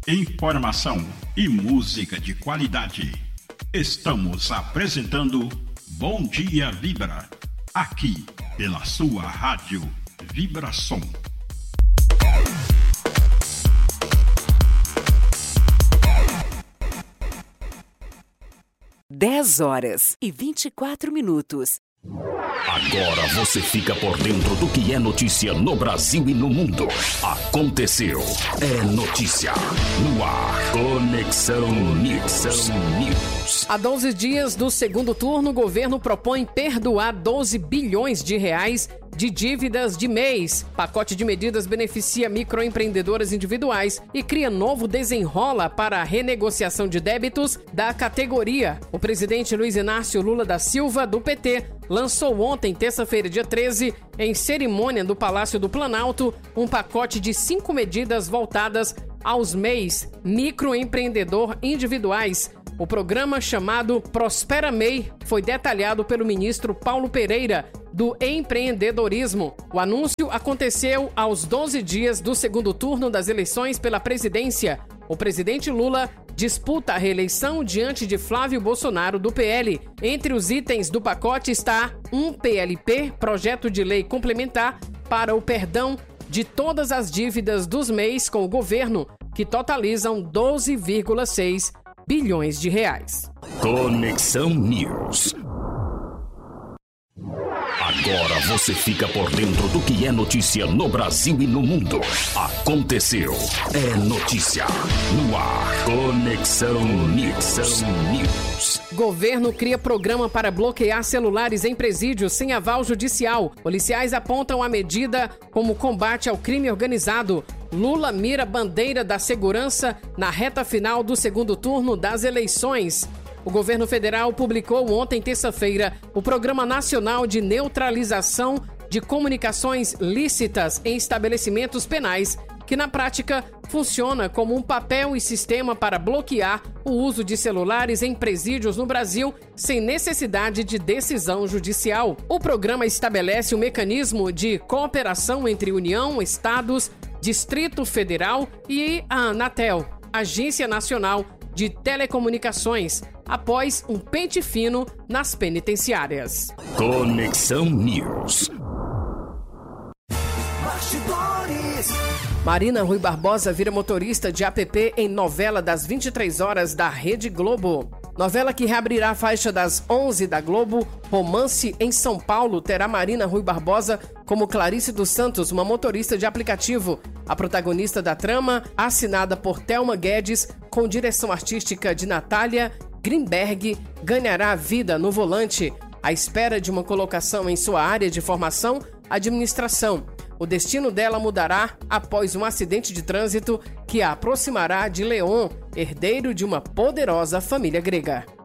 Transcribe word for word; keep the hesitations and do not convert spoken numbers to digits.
Informação e música de qualidade. Estamos apresentando Bom Dia Vibra, aqui pela sua rádio Vibração. dez horas e vinte e quatro minutos. Agora você fica por dentro do que é notícia no Brasil e no mundo. Aconteceu. É notícia. No ar. Conexão News. News. Há doze dias do segundo turno, o governo propõe perdoar doze bilhões de reais de dívidas de mês. Pacote de medidas beneficia microempreendedoras individuais e cria novo desenrola para a renegociação de débitos da categoria. O presidente Luiz Inácio Lula da Silva, do P T, lançou ontem, terça-feira, dia treze, em cerimônia do Palácio do Planalto, um pacote de cinco medidas voltadas aos M E Is, microempreendedor individuais. O programa chamado Prospera M E I foi detalhado pelo ministro Paulo Pereira, do empreendedorismo. O anúncio aconteceu aos doze dias do segundo turno das eleições pela presidência. O presidente Lula disputa a reeleição diante de Flávio Bolsonaro, do P L. Entre os itens do pacote está um P L P, projeto de lei complementar para o perdão de todas as dívidas dos M E Is com o governo, que totalizam doze vírgula seis bilhões de reais. Conexão News. Agora você fica por dentro do que é notícia no Brasil e no mundo. Aconteceu. É notícia. No ar. Conexão News. News. Governo cria programa para bloquear celulares em presídios sem aval judicial. Policiais apontam a medida como combate ao crime organizado. Lula mira bandeira da segurança na reta final do segundo turno das eleições. O governo federal publicou ontem, terça-feira, o Programa Nacional de Neutralização de Comunicações Lícitas em Estabelecimentos Penais, que na prática funciona como um papel e sistema para bloquear o uso de celulares em presídios no Brasil sem necessidade de decisão judicial. O programa estabelece um mecanismo de cooperação entre União, Estados, Distrito Federal e a Anatel, Agência Nacional de Telecomunicações, após um pente fino nas penitenciárias. Conexão News. Marina Rui Barbosa vira motorista de app em novela das vinte e três horas da Rede Globo. Novela que reabrirá a faixa das onze da Globo, Romance em São Paulo, terá Marina Rui Barbosa como Clarice dos Santos, uma motorista de aplicativo. A protagonista da trama, assinada por Thelma Guedes, com direção artística de Natália Grimberg, ganhará vida no volante, à espera de uma colocação em sua área de formação, administração. O destino dela mudará após um acidente de trânsito que a aproximará de Leon, herdeiro de uma poderosa família grega.